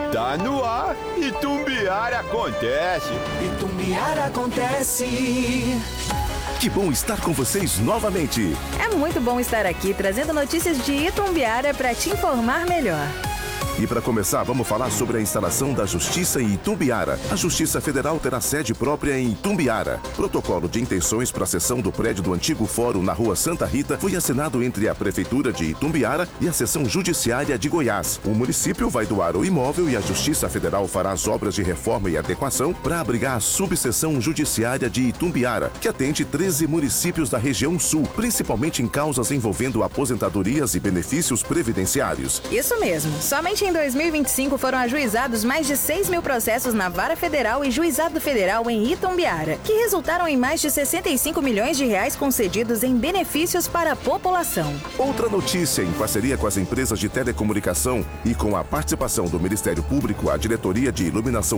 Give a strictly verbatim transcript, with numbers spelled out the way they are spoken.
Tá no ar, Itumbiara acontece. Itumbiara acontece. Que bom estar com vocês novamente. É muito bom estar aqui trazendo notícias de Itumbiara para te informar melhor. E para começar, vamos falar sobre a instalação da Justiça em Itumbiara. A Justiça Federal terá sede própria em Itumbiara. Protocolo de intenções para a cessão do prédio do antigo fórum na Rua Santa Rita foi assinado entre a Prefeitura de Itumbiara e a Seção Judiciária de Goiás. O município vai doar o imóvel e a Justiça Federal fará as obras de reforma e adequação para abrigar a Subseção Judiciária de Itumbiara, que atende treze municípios da região sul, principalmente em causas envolvendo aposentadorias e benefícios previdenciários. Isso mesmo. Somente em dois mil e vinte e cinco foram ajuizados mais de seis mil processos na Vara Federal e Juizado Federal em Itumbiara, que resultaram em mais de sessenta e cinco milhões de reais concedidos em benefícios para a população. Outra notícia, em parceria com as empresas de telecomunicação e com a participação do Ministério Público, a Diretoria de Iluminação